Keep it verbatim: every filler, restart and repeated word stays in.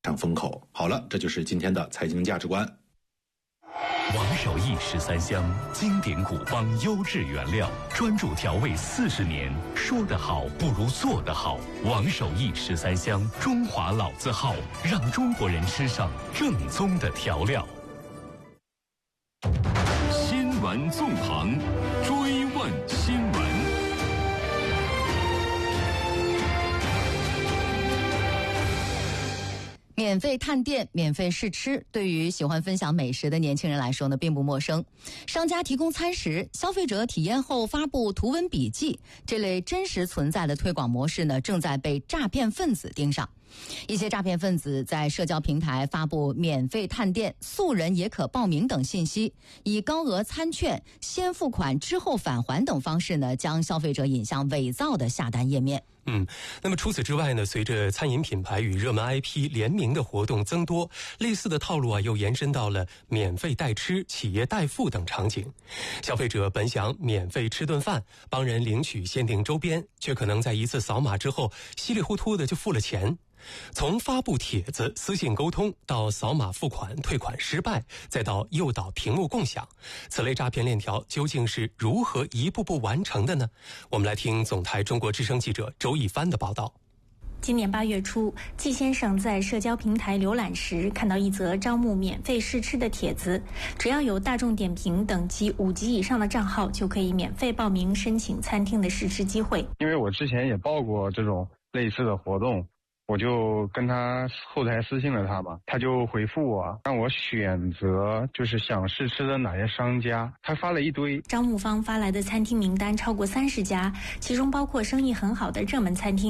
上风口。好了，这就是今天的财经价值观。 王守义十三香，经典古方，优质原料，专注调味四十年，说得好不如做得好。王守义十三香，中华老字号，让中国人吃上正宗的调料。 新闻纵横，追问新闻。 免费探店、免费试吃，对于喜欢分享美食的年轻人来说呢，并不陌生。商家提供餐食，消费者体验后发布图文笔记，这类真实存在的推广模式呢，正在被诈骗分子盯上。一些诈骗分子在社交平台发布免费探店、素人也可报名等信息，以高额餐券、先付款之后返还等方式呢，将消费者引向伪造的下单页面。 嗯，那么除此之外呢，随着餐饮品牌与热门 I P 联名的活动增多，类似的套路啊又延伸到了免费代吃、企业代付等场景。消费者本想免费吃顿饭，帮人领取限定周边，却可能在一次扫码之后稀里糊涂的就付了钱。从发布帖子、私信沟通到扫码付款、退款失败，再到诱导屏幕共享，此类诈骗链条究竟是如何一步步完成的呢？我们来听总台中国之声记者周一帆的报道。 今年八月初，季先生在社交平台浏览时，看到一则招募免费试吃的帖子，只要有大众点评等级五级以上的账号，就可以免费报名申请餐厅的试吃机会。 因为我之前也报过这种类似的活动，我就跟他后台私信了他嘛，他就回复我，让我选择就是想试吃的哪些商家，他发了一堆。 招募方发来的餐厅名单超过三十家，其中包括生意很好的热门餐厅。